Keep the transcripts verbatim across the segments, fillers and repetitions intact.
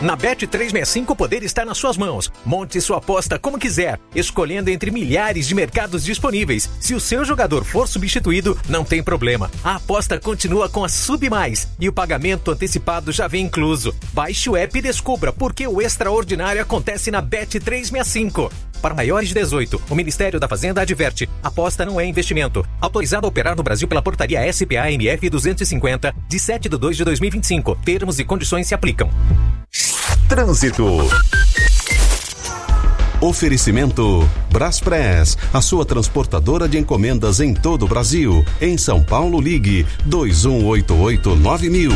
Na Bet trezentos e sessenta e cinco o poder está nas suas mãos. Monte sua aposta como quiser, escolhendo entre milhares de mercados disponíveis. Se o seu jogador for substituído, não tem problema. A aposta continua com a Sub Mais e o pagamento antecipado já vem incluso. Baixe o app e descubra por que o extraordinário acontece na Bet trezentos e sessenta e cinco. Para maiores de dezoito, o Ministério da Fazenda adverte: aposta não é investimento. Autorizado a operar no Brasil pela portaria S P A M F duzentos e cinquenta, de sete de dois de dois mil e vinte e cinco. Termos e condições se aplicam. Trânsito. Oferecimento Braspress, a sua transportadora de encomendas em todo o Brasil. Em São Paulo, ligue dois um oito oito nove mil.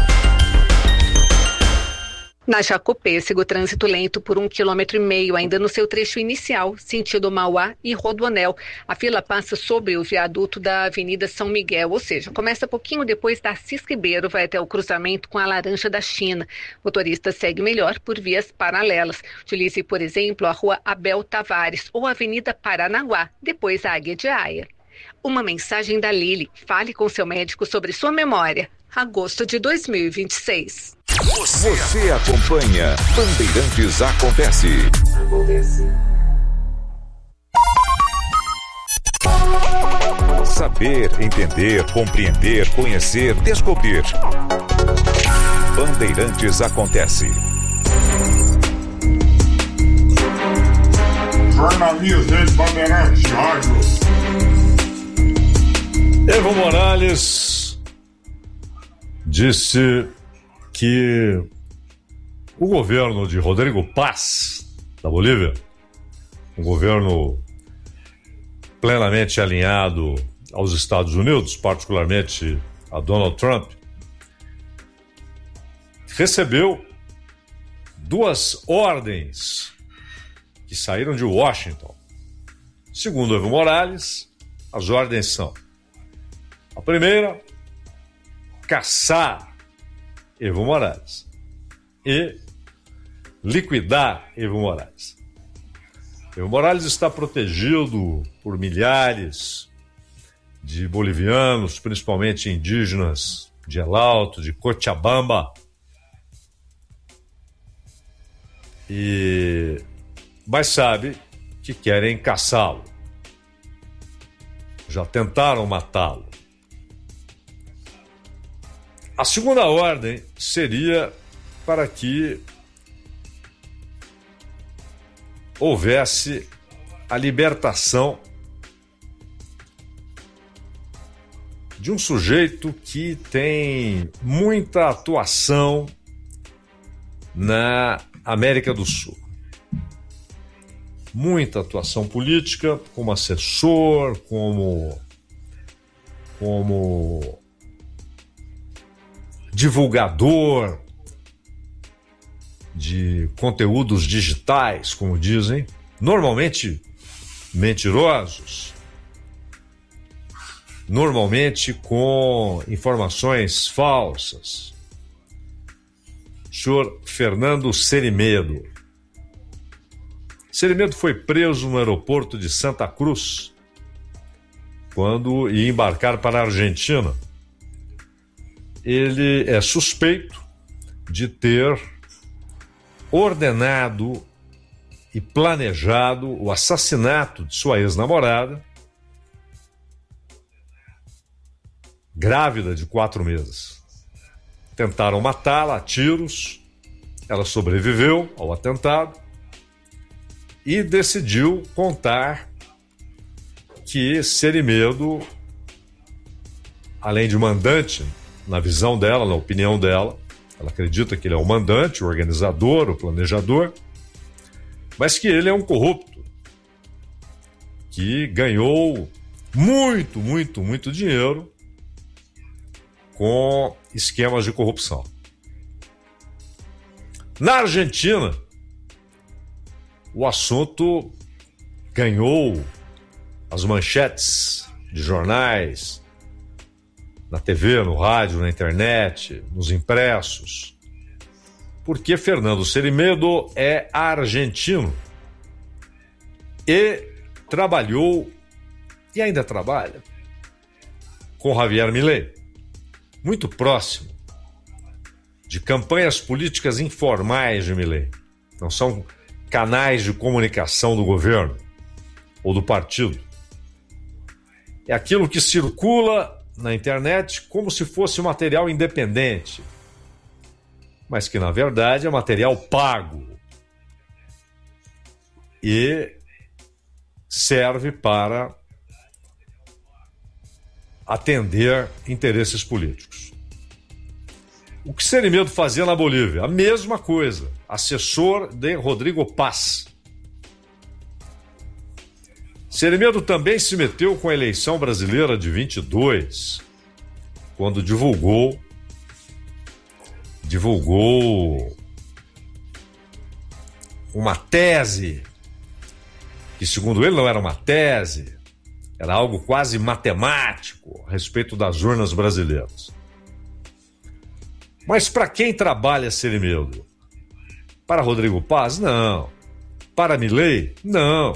Na Jacopêssego, trânsito lento por um quilômetro e meio, ainda no seu trecho inicial, sentido Mauá e Rodoanel. A fila passa sobre o viaduto da Avenida São Miguel, ou seja, começa pouquinho depois da Assis Ribeiro, vai até o cruzamento com a Laranja da China. O motorista segue melhor por vias paralelas. Utilize, por exemplo, a Rua Abel Tavares ou a Avenida Paranaguá, depois a Águia de Aia. Uma mensagem da Lili. Fale com seu médico sobre sua memória. Agosto de dois mil e vinte e seis. Você, Você acompanha Bandeirantes Acontece. Acontece. Saber, entender, compreender, conhecer, descobrir. Bandeirantes Acontece. Jornalismo de Bandeirantes Rádio. Evo Morales disse que o governo de Rodrigo Paz, da Bolívia, um governo plenamente alinhado aos Estados Unidos, particularmente a Donald Trump, recebeu duas ordens que saíram de Washington. Segundo Evo Morales, as ordens são: a primeira, caçar Evo Morales e liquidar Evo Morales. Evo Morales está protegido por milhares de bolivianos, principalmente indígenas de El Alto, de Cochabamba, e mas sabe que querem caçá-lo. Já tentaram matá-lo. A segunda ordem seria para que houvesse a libertação de um sujeito que tem muita atuação na América do Sul. Muita atuação política, como assessor, como, como divulgador de conteúdos digitais, como dizem, normalmente mentirosos, normalmente com informações falsas. O senhor Fernando Cerimedo. Cerimedo foi preso no aeroporto de Santa Cruz quando ia embarcar para a Argentina. Ele é suspeito de ter ordenado e planejado o assassinato de sua ex-namorada, grávida de quatro meses. Tentaram matá-la a tiros, ela sobreviveu ao atentado e decidiu contar que Cerimedo, além de mandante, na visão dela, na opinião dela, ela acredita que ele é o mandante, o organizador, o planejador, mas que ele é um corrupto, que ganhou muito, muito, muito dinheiro com esquemas de corrupção. Na Argentina, o assunto ganhou as manchetes de jornais, na T V, no rádio, na internet, nos impressos, porque Fernando Cerimedo é argentino e trabalhou, e ainda trabalha, com Javier Milei, muito próximo. de campanhas políticas informais de Milei. Não são canais de comunicação do governo ou do partido. É aquilo que circula na internet como se fosse material independente, mas que, na verdade, é material pago e serve para atender interesses políticos. O que Cerimedo fazia na Bolívia? A mesma coisa. Assessor de Rodrigo Paz. Cerimedo também se meteu com a eleição brasileira de vinte e dois, quando divulgou divulgou uma tese que, segundo ele, não era uma tese, era algo quase matemático a respeito das urnas brasileiras. Mas para quem trabalha Cerimedo? Para Rodrigo Paz? Não. Para Milei? Não.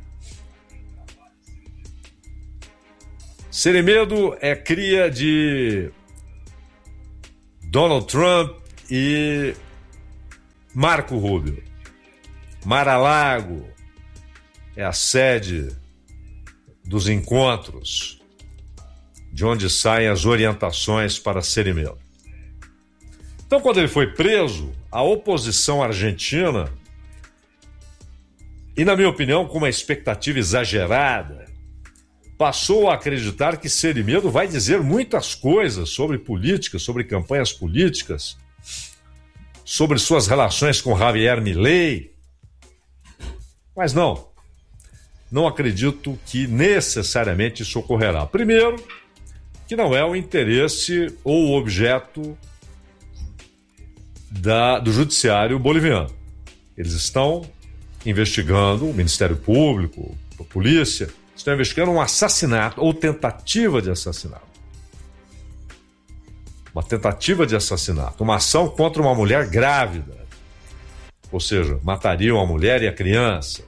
Cerimedo é cria de Donald Trump e Marco Rubio. Mar-a-Lago é a sede dos encontros, de onde saem as orientações para Cerimedo. Então, quando ele foi preso, a oposição argentina, e na minha opinião com uma expectativa exagerada, passou a acreditar que Cerimedo vai dizer muitas coisas sobre política, sobre campanhas políticas, sobre suas relações com Javier Milei. Mas não, não acredito que necessariamente isso ocorrerá. Primeiro, que não é o interesse ou o objeto da, do judiciário boliviano. Eles estão investigando, o Ministério Público, a polícia, estão investigando um assassinato ou tentativa de assassinato. Uma tentativa de assassinato, uma ação contra uma mulher grávida. Ou seja, matariam a mulher e a criança.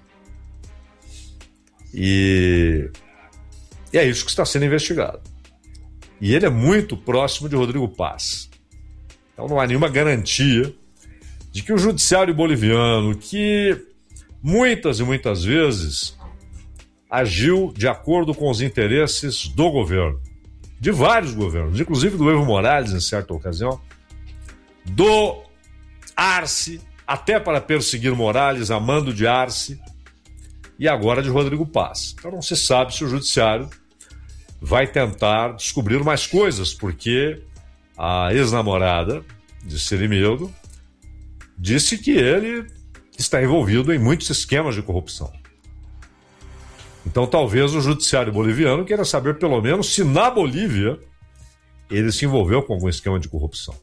E, e é isso que está sendo investigado. E ele é muito próximo de Rodrigo Paz. Então não há nenhuma garantia de que o judiciário boliviano, que muitas e muitas vezes agiu de acordo com os interesses do governo, de vários governos, inclusive do Evo Morales, em certa ocasião, do Arce, até para perseguir Morales, a mando de Arce, e agora de Rodrigo Paz. Então não se sabe se o judiciário vai tentar descobrir mais coisas, porque a ex-namorada de Cerimedo disse que ele está envolvido em muitos esquemas de corrupção. Então talvez o judiciário boliviano queira saber pelo menos se na Bolívia ele se envolveu com algum esquema de corrupção.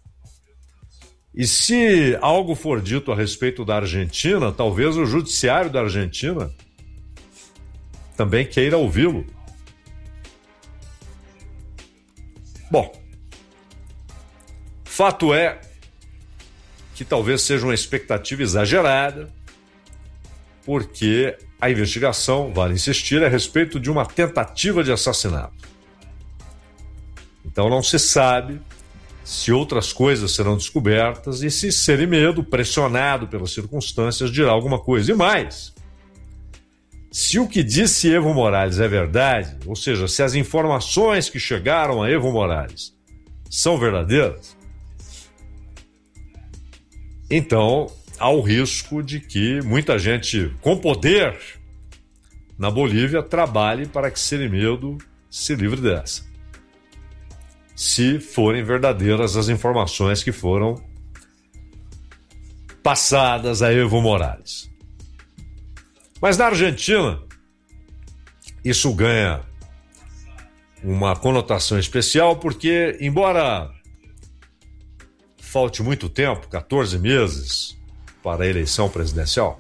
E se algo for dito a respeito da Argentina, talvez o judiciário da Argentina também queira ouvi-lo. Bom, fato é que talvez seja uma expectativa exagerada, porque a investigação, vale insistir, é a respeito de uma tentativa de assassinato. Então não se sabe se outras coisas serão descobertas e se Cerimedo, pressionado pelas circunstâncias, dirá alguma coisa. E mais, se o que disse Evo Morales é verdade, ou seja, se as informações que chegaram a Evo Morales são verdadeiras, então há o risco de que muita gente com poder na Bolívia trabalhe para que Cerimedo se livre dessa, se forem verdadeiras as informações que foram passadas a Evo Morales. Mas na Argentina, isso ganha uma conotação especial porque, embora falte muito tempo, quatorze meses, para a eleição presidencial,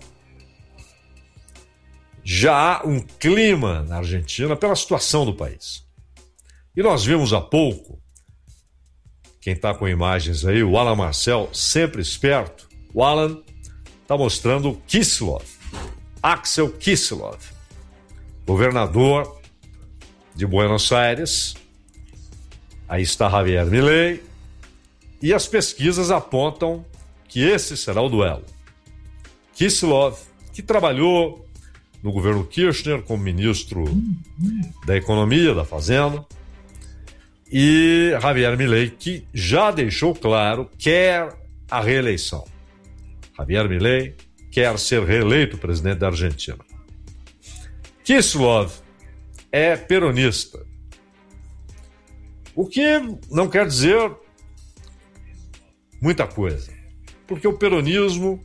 já há um clima na Argentina pela situação do país. E nós vimos há pouco, quem está com imagens aí, o Alan Marcel, sempre esperto, o Alan está mostrando Kicillof, Axel Kicillof, governador de Buenos Aires. Aí está Javier Milei, E as pesquisas apontam que esse será o duelo. Kicillof, que trabalhou no governo Kirchner como ministro da Economia, da Fazenda, e Javier Milei, que já deixou claro que quer a reeleição. Javier Milei quer ser reeleito presidente da Argentina. Kicillof é peronista, o que não quer dizer muita coisa, porque o peronismo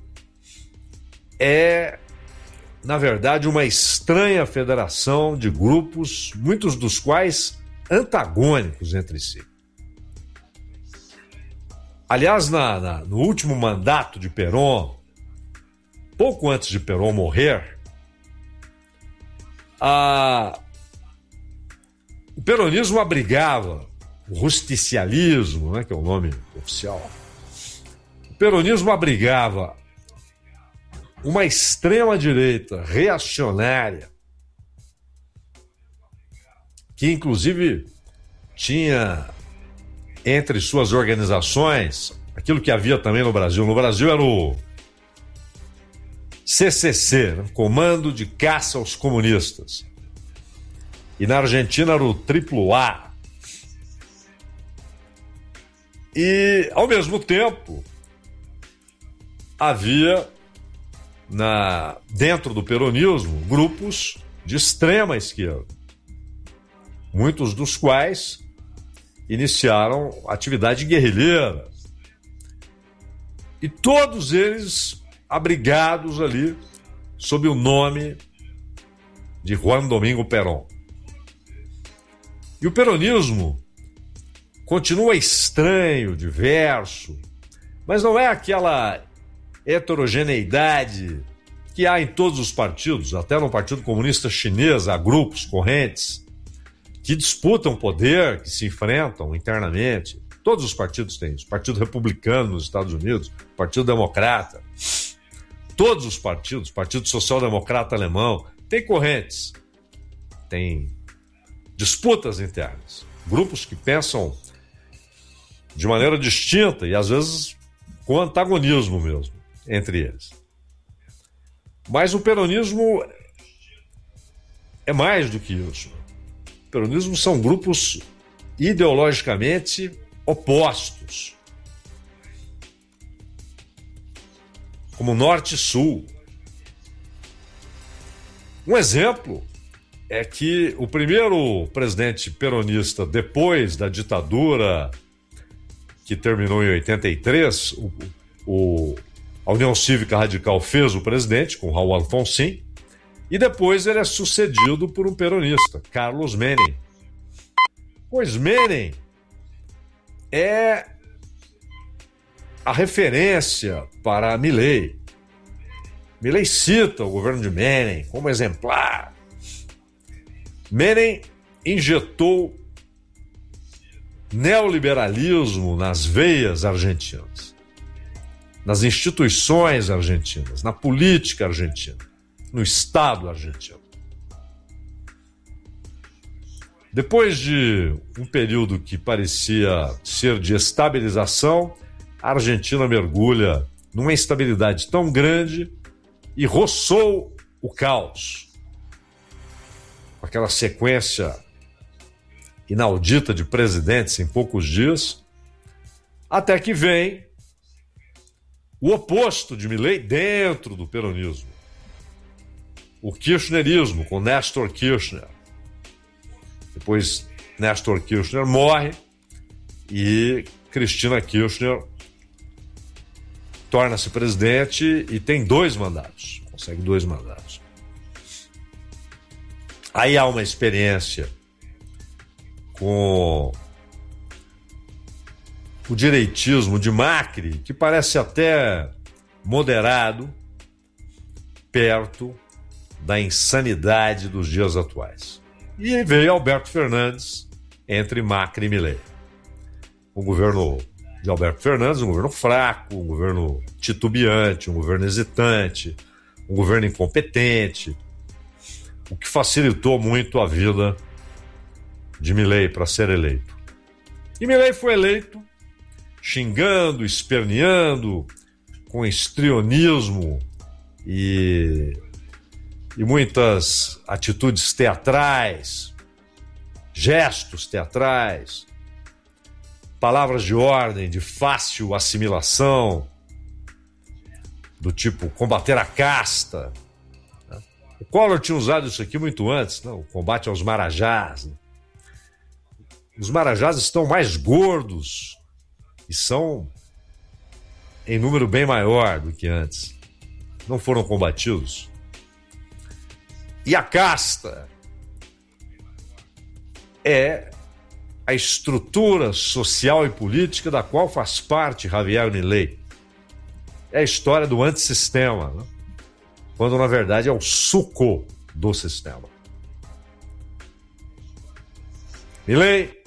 é, na verdade, uma estranha federação de grupos, muitos dos quais antagônicos entre si. Aliás, na, na, no último mandato de Perón, pouco antes de Perón morrer, a... o peronismo abrigava o justicialismo, né, que é o nome oficial. O peronismo abrigava uma extrema-direita reacionária, que inclusive tinha entre suas organizações aquilo que havia também no Brasil. No Brasil era o C C C, né? Comando de Caça aos Comunistas. E na Argentina era o Triplo A. E, ao mesmo tempo, havia na, dentro do peronismo grupos de extrema esquerda, muitos dos quais iniciaram atividade guerrilheira. E todos eles abrigados ali sob o nome de Juan Domingo Perón. E o peronismo continua estranho, diverso, mas não é aquela heterogeneidade que há em todos os partidos, até no Partido Comunista Chinês há grupos, correntes, que disputam poder, que se enfrentam internamente. Todos os partidos têm isso. Partido Republicano nos Estados Unidos, Partido Democrata. Todos os partidos, Partido Social Democrata Alemão, tem correntes, tem disputas internas. Grupos que pensam de maneira distinta e às vezes com antagonismo mesmo entre eles. Mas o peronismo é mais do que isso. O peronismo são grupos ideologicamente opostos, como Norte e Sul. Um exemplo é que o primeiro presidente peronista depois da ditadura que terminou em oitenta e três, o, o, a União Cívica Radical fez o presidente com Raul Alfonsín, e depois ele é sucedido por um peronista, Carlos Menem. Pois Menem é a referência para Milei. Milei cita o governo de Menem como exemplar. Menem injetou neoliberalismo nas veias argentinas, nas instituições argentinas, na política argentina, no Estado argentino. Depois de um período que parecia ser de estabilização, a Argentina mergulha numa instabilidade tão grande e roçou o caos. Aquela sequência inaudita de presidentes em poucos dias, até que vem o oposto de Milei dentro do peronismo. O kirchnerismo, com Néstor Kirchner. Depois Néstor Kirchner morre e Cristina Kirchner torna-se presidente e tem dois mandatos, consegue dois mandatos. Aí há uma experiência com o direitismo de Macri, que parece até moderado, perto da insanidade dos dias atuais. E veio Alberto Fernandes entre Macri e Milei. O governo de Alberto Fernandes, um governo fraco, um governo titubeante, um governo hesitante, um governo incompetente, o que facilitou muito a vida de Milei para ser eleito. E Milei foi eleito xingando, esperneando, com histrionismo e, e muitas atitudes teatrais, gestos teatrais, palavras de ordem, de fácil assimilação, do tipo combater a casta. O Collor tinha usado isso aqui muito antes, não? O combate aos marajás. Né? Os marajás estão mais gordos e são em número bem maior do que antes. Não foram combatidos. E a casta é a estrutura social e política da qual faz parte Javier Milei. É a história do antissistema, né? Quando na verdade é o suco do sistema. Milei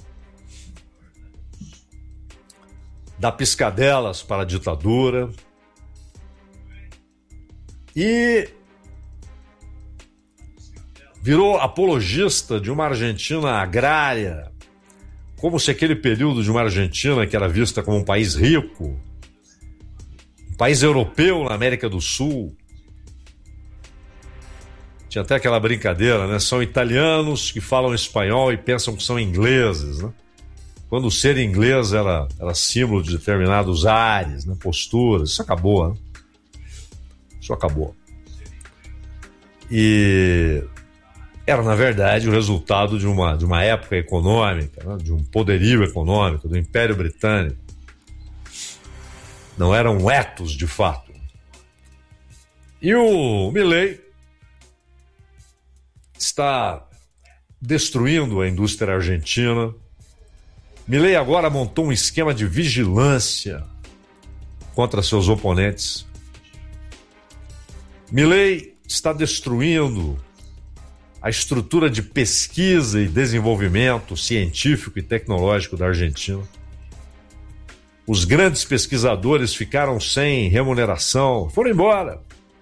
dá piscadelas para a ditadura e virou apologista de uma Argentina agrária, como se aquele período de uma Argentina que era vista como um país rico, um país europeu na América do Sul. Tinha até aquela brincadeira, né? São italianos que falam espanhol e pensam que são ingleses, né? Quando o ser inglês era, era símbolo de determinados ares, né? Posturas. Isso acabou, né? Isso acabou. E era, na verdade, o resultado de uma, de uma época econômica, né? De um poderio econômico, do Império Britânico. Não eram etos, de fato. E o Milei está destruindo a indústria argentina. Milei agora montou um esquema de vigilância contra seus oponentes. Milei está destruindo a estrutura de pesquisa e desenvolvimento científico e tecnológico da Argentina. Os grandes pesquisadores ficaram sem remuneração, foram embora.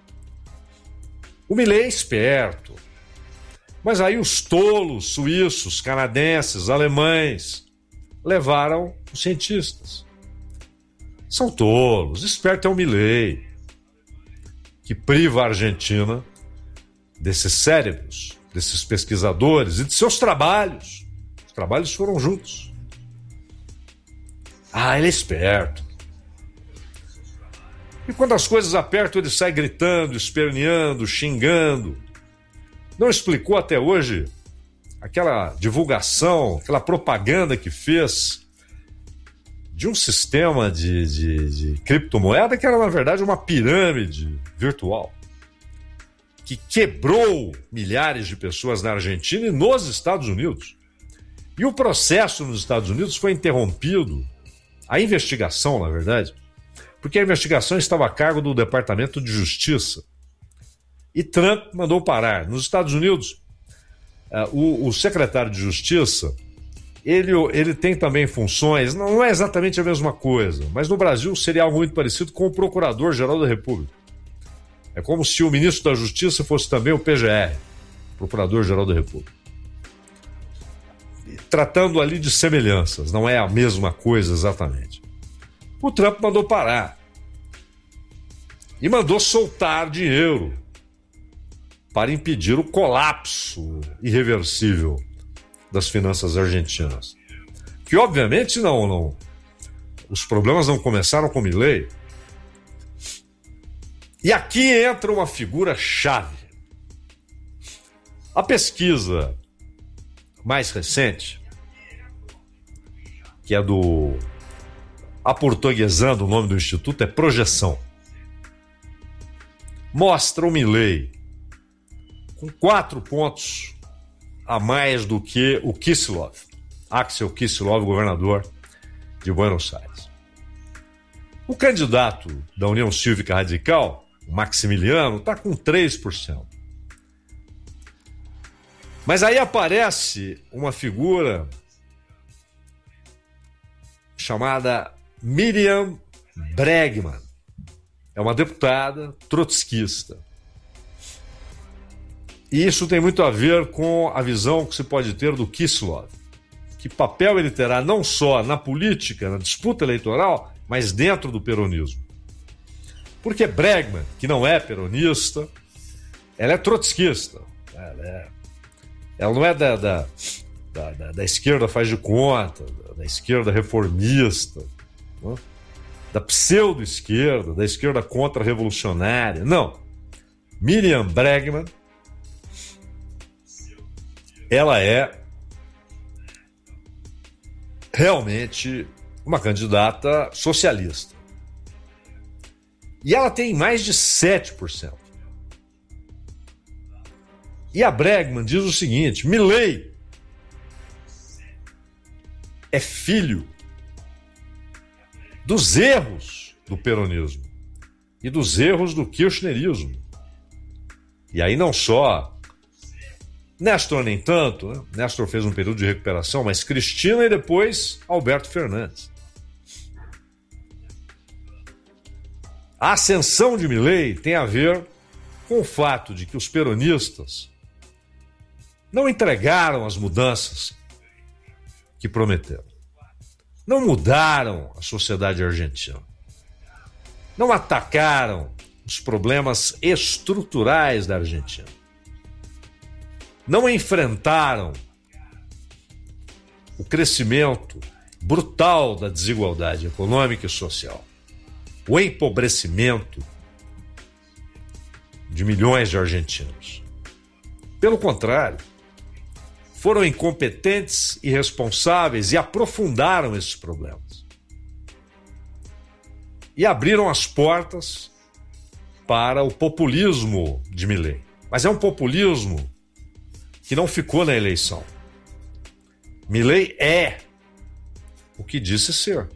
O Milei é esperto. Mas aí os tolos suíços, canadenses, alemães levaram os cientistas. São tolos. Esperto é o Milei, que priva a Argentina desses cérebros, desses pesquisadores e de seus trabalhos. Os trabalhos foram juntos. Ah, ele é esperto. E quando as coisas apertam, ele sai gritando, esperneando, xingando. Não explicou até hoje aquela divulgação, aquela propaganda que fez de um sistema de, de, de criptomoeda que era, na verdade, uma pirâmide virtual que quebrou milhares de pessoas na Argentina e nos Estados Unidos. E o processo nos Estados Unidos foi interrompido, a investigação, na verdade, porque a investigação estava a cargo do Departamento de Justiça. E Trump mandou parar. Nos Estados Unidos, uh, o, o secretário de Justiça, ele, ele tem também funções, não é exatamente a mesma coisa, mas no Brasil seria algo muito parecido com o Procurador-Geral da República. É como se o ministro da Justiça fosse também o P G R, Procurador-Geral da República. E tratando ali de semelhanças, não é a mesma coisa exatamente. O Trump mandou parar. E mandou soltar dinheiro para impedir o colapso irreversível das finanças argentinas. Que, obviamente, não, não. Os problemas não começaram com Milei. E aqui entra uma figura-chave. A pesquisa mais recente, que é do... aportuguesando o nome do instituto, é Projeção. Mostra o Milei com quatro pontos a mais do que o Kicillof, Axel Kicillof, governador de Buenos Aires. O candidato da União Cívica Radical, o Maximiliano, está com três por cento. Mas aí aparece uma figura chamada Miriam Bregman. É uma deputada trotskista. E isso tem muito a ver com a visão que se pode ter do Kicillof, que papel ele terá não só na política, na disputa eleitoral, mas dentro do peronismo. Porque Bregman, que não é peronista, ela é trotskista. Ela, é, ela não é da, da, da, da, da esquerda faz de conta, da, da esquerda reformista, né? Da pseudo-esquerda, da esquerda contra-revolucionária. Não. Miriam Bregman, ela é realmente uma candidata socialista. E ela tem mais de sete por cento. E a Bregman diz o seguinte: Milei é filho dos erros do peronismo e dos erros do kirchnerismo. E aí não só Néstor nem tanto, né? Néstor fez um período de recuperação, mas Cristina e depois Alberto Fernandes. A ascensão de Milei tem a ver com o fato de que os peronistas não entregaram as mudanças que prometeram. Não mudaram a sociedade argentina. Não atacaram os problemas estruturais da Argentina. Não enfrentaram o crescimento brutal da desigualdade econômica e social, o empobrecimento de milhões de argentinos. Pelo contrário, foram incompetentes, irresponsáveis e aprofundaram esses problemas. E abriram as portas para o populismo de Milei. Mas é um populismo que não ficou na eleição. Milei é o que disse ser.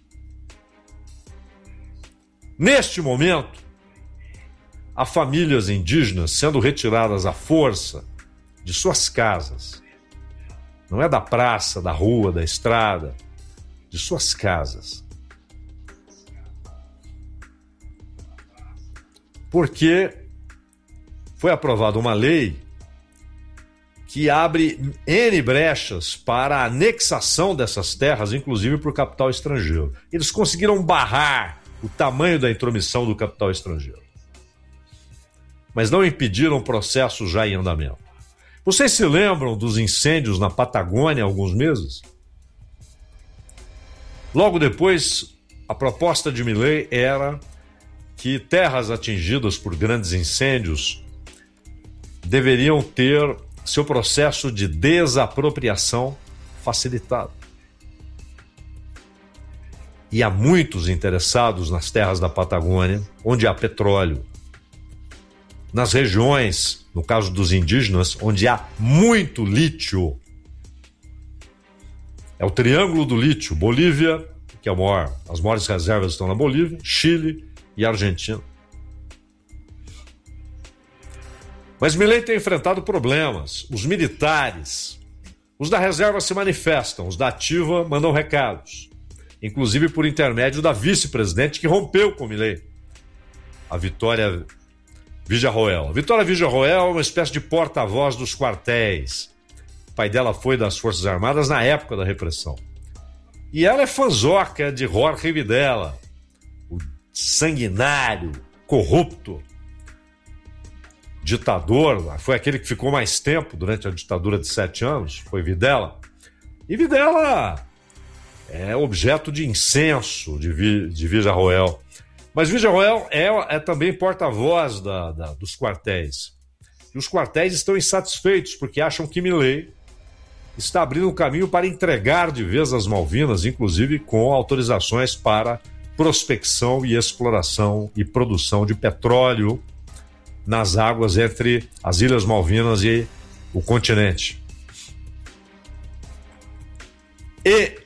Neste momento, há famílias indígenas sendo retiradas à força de suas casas. Não é da praça, da rua, da estrada, de suas casas. Porque foi aprovada uma lei que abre N brechas para a anexação dessas terras, inclusive para o capital estrangeiro. Eles conseguiram barrar o tamanho da intromissão do capital estrangeiro, mas não impediram processos já em andamento. Vocês se lembram dos incêndios na Patagônia há alguns meses? Logo depois, a proposta de Milei era que terras atingidas por grandes incêndios deveriam ter seu processo de desapropriação facilitado. E há muitos interessados nas terras da Patagônia, onde há petróleo. Nas regiões, no caso dos indígenas, onde há muito lítio. É o triângulo do lítio. Bolívia, que é o maior, as maiores reservas estão na Bolívia, Chile e Argentina. Mas Milei tem enfrentado problemas. Os militares, os da reserva se manifestam, os da ativa mandam recados, inclusive por intermédio da vice-presidente que rompeu com Milei, a Vitória Villarroel. A Vitória Villarroel é uma espécie de porta-voz dos quartéis. O pai dela foi das Forças Armadas na época da repressão. E ela é fanzoca de Jorge Videla, o sanguinário, corrupto, ditador, foi aquele que ficou mais tempo durante a ditadura de sete anos, foi Videla. E Videla é objeto de incenso de, Vi, de Villarroel. Mas Villarroel é, é também porta-voz da, da, dos quartéis. E os quartéis estão insatisfeitos porque acham que Milei está abrindo um caminho para entregar de vez as Malvinas, inclusive com autorizações para prospecção e exploração e produção de petróleo nas águas entre as Ilhas Malvinas e o continente. E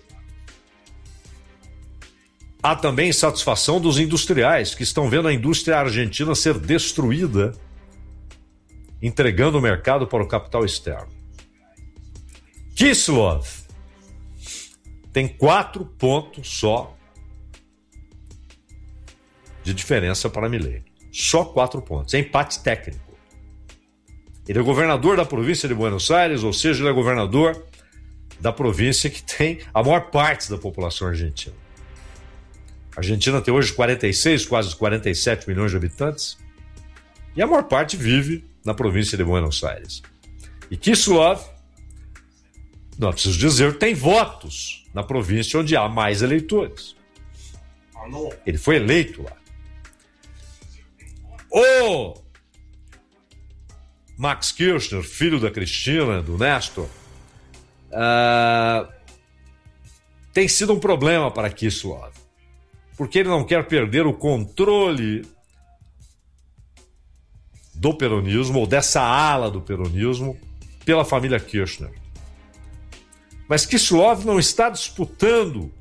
há também insatisfação dos industriais, que estão vendo a indústria argentina ser destruída, entregando o mercado para o capital externo. Kicillof tem quatro pontos só de diferença para Milei. Só quatro pontos. É empate técnico. Ele é governador da província de Buenos Aires, ou seja, ele é governador da província que tem a maior parte da população argentina. A Argentina tem hoje quarenta e seis, quase quarenta e sete milhões de habitantes, e a maior parte vive na província de Buenos Aires. E Kicillof, não preciso dizer, tem votos na província onde há mais eleitores. Ele foi eleito lá. O Max Kirchner, filho da Cristina, do Néstor, uh, tem sido um problema para Kicillof, porque ele não quer perder o controle do peronismo, ou dessa ala do peronismo, pela família Kirchner. Mas Kicillof não está disputando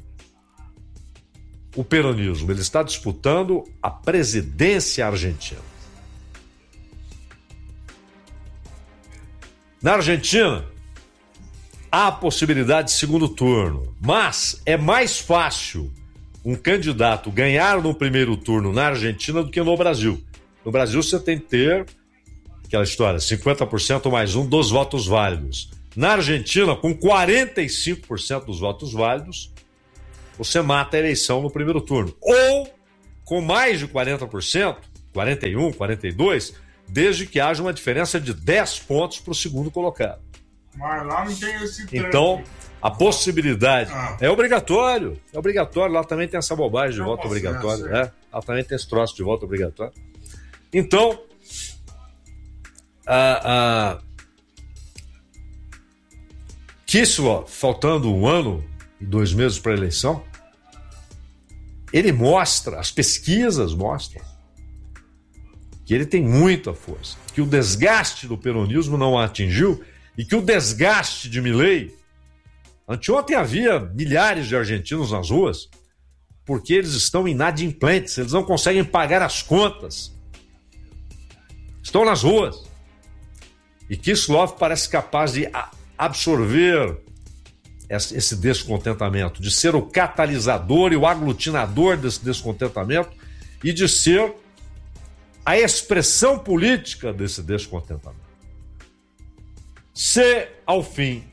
o peronismo, ele está disputando a presidência argentina. Na Argentina, há a possibilidade de segundo turno, mas é mais fácil um candidato ganhar no primeiro turno na Argentina do que no Brasil. No Brasil você tem que ter aquela história, cinquenta por cento mais um dos votos válidos. Na Argentina, com quarenta e cinco por cento dos votos válidos, você mata a eleição no primeiro turno. Ou com mais de quarenta por cento, quarenta e um por cento, quarenta e dois por cento, desde que haja uma diferença de dez pontos para o segundo colocado. Mas lá não tem esse trem. Então, a possibilidade... Ah. É obrigatório. É obrigatório. Lá também tem essa bobagem de não voto obrigatório. Né? Lá também tem esse troço de voto obrigatório. Então, a, a Kicillof, faltando um ano e dois meses para a eleição, ele mostra, as pesquisas mostram, que ele tem muita força, que o desgaste do peronismo não a atingiu e que o desgaste de Milei... Anteontem havia milhares de argentinos nas ruas porque eles estão inadimplentes, eles não conseguem pagar as contas. Estão nas ruas. E Kicillof parece capaz de absorver esse descontentamento, de ser o catalisador e o aglutinador desse descontentamento e de ser a expressão política desse descontentamento. Se, ao fim,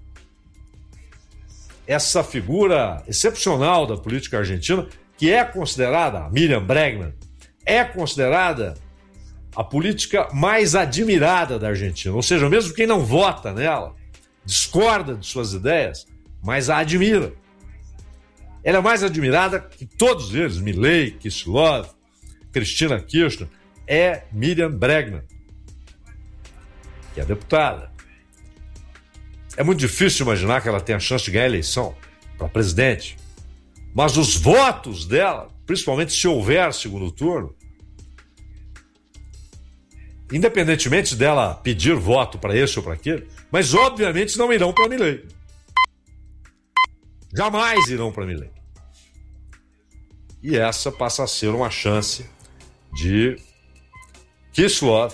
essa figura excepcional da política argentina, que é considerada, a Miriam Bregman, é considerada a política mais admirada da Argentina, ou seja, mesmo quem não vota nela, discorda de suas ideias, mas a admira. Ela é mais admirada que todos eles, Milei, Kicillof, Cristina Kirchner, é Miriam Bregman, que é deputada. É muito difícil imaginar que ela tenha a chance de ganhar a eleição para presidente, mas os votos dela, principalmente se houver segundo turno, independentemente dela pedir voto para esse ou para aquele, mas obviamente não irão para Milei. Jamais irão para Milei. E essa passa a ser uma chance de Kicillof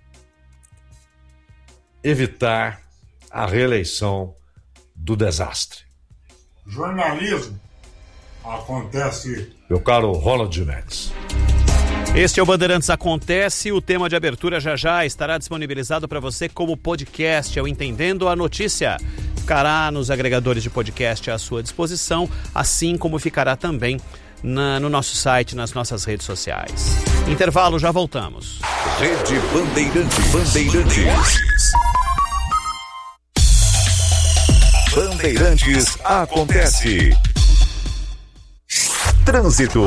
evitar a reeleição do desastre. Jornalismo acontece. Meu caro Ronald Jimenez. Este é o Bandeirantes Acontece. O tema de abertura já já estará disponibilizado para você como podcast. É o Entendendo a Notícia. Ficará nos agregadores de podcast à sua disposição, assim como ficará também na, no nosso site, nas nossas redes sociais. Intervalo, já voltamos. Rede Bandeirantes. Bandeirantes. Bandeirantes Acontece. Trânsito.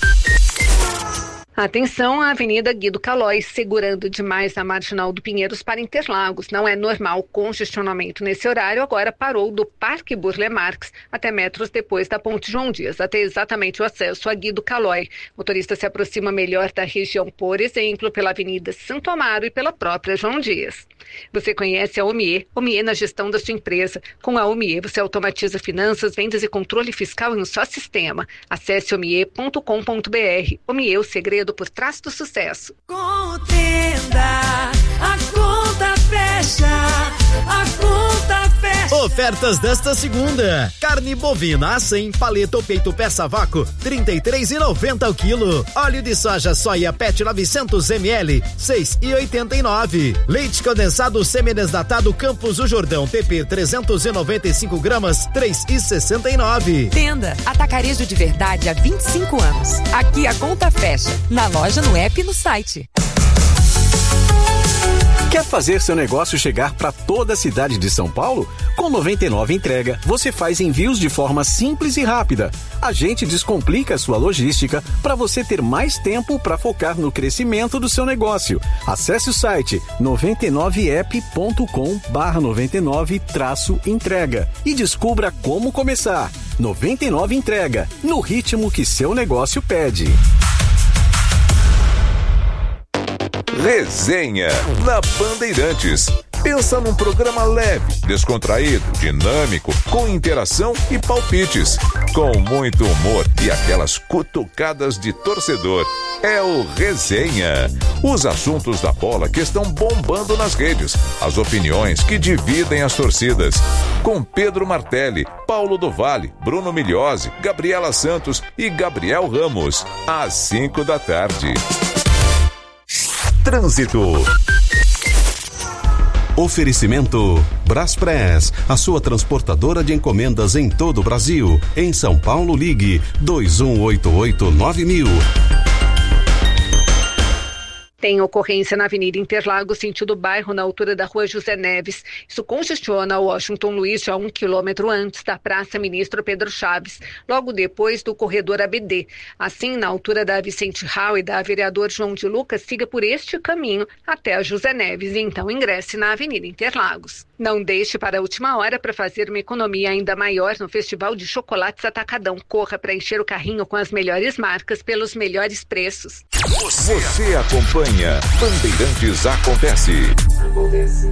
Atenção à Avenida Guido Calói, segurando demais a Marginal do Pinheiros para Interlagos. Não é normal congestionamento nesse horário, agora parou do Parque Burle Marx até metros depois da Ponte João Dias, até exatamente o acesso a Guido Calói. O motorista se aproxima melhor da região, por exemplo, pela Avenida Santo Amaro e pela própria João Dias. Você conhece a Omie, Omie na gestão da sua empresa. Com a Omie, você automatiza finanças, vendas e controle fiscal em um só sistema. Acesse omie ponto com ponto br. Omie, o segredo por trás do sucesso. Contenda, a conta fecha, a conta fecha. Ofertas desta segunda: carne bovina a cem, paleta ou peito peça a vácuo, trinta e três reais e noventa centavos o quilo. Óleo de soja soia Pet novecentos mililitros, seis reais e oitenta e nove centavos. Leite condensado semi-desnatado Campos do Jordão P P trezentos e noventa e cinco gramas, três reais e sessenta e nove centavos. Tenda Atacarejo de Verdade há vinte e cinco anos. Aqui a conta fecha. Na loja, no app e no site. Quer fazer seu negócio chegar para toda a cidade de São Paulo? Com noventa e nove Entrega, você faz envios de forma simples e rápida. A gente descomplica a sua logística para você ter mais tempo para focar no crescimento do seu negócio. Acesse o site noventa e nove app ponto com barra noventa e nove traço entrega e descubra como começar. noventa e nove Entrega, no ritmo que seu negócio pede. Resenha na Bandeirantes. Pensa num programa leve, descontraído, dinâmico, com interação e palpites, com muito humor e aquelas cutucadas de torcedor. É o Resenha. Os assuntos da bola que estão bombando nas redes, as opiniões que dividem as torcidas. Com Pedro Martelli, Paulo do Vale, Bruno Migliozzi, Gabriela Santos e Gabriel Ramos. Às cinco da tarde. Trânsito. Oferecimento Braspress, a sua transportadora de encomendas em todo o Brasil. Em São Paulo, ligue dois um oito oito nove mil. Tem ocorrência na Avenida Interlagos, sentido bairro, na altura da Rua José Neves. Isso congestiona o Washington Luiz já um quilômetro antes da Praça Ministro Pedro Chaves, logo depois do corredor A B D. Assim, na altura da Vicente Rau e da Vereador João de Lucas, siga por este caminho até a José Neves e então ingresse na Avenida Interlagos. Não deixe para a última hora para fazer uma economia ainda maior no Festival de Chocolates Atacadão. Corra para encher o carrinho com as melhores marcas pelos melhores preços. Você acompanha Bandeirantes Acontece. Acontece.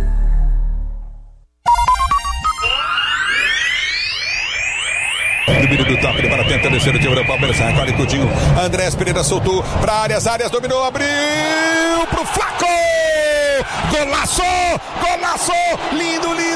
Domínio do toque para tentar descer o time do Palmeiras. Agora Coutinho. Andrés Pereira soltou para áreas, áreas, dominou, abriu pro Flaco! Golaço! Golaço! Lindo, lindo!